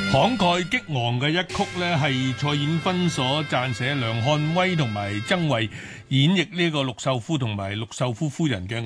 慷慨激昂嘅一曲呢，係蔡燕芬所撰寫，梁漢威同埋曾慧演繹呢個陸秀夫同埋陸秀夫夫人嘅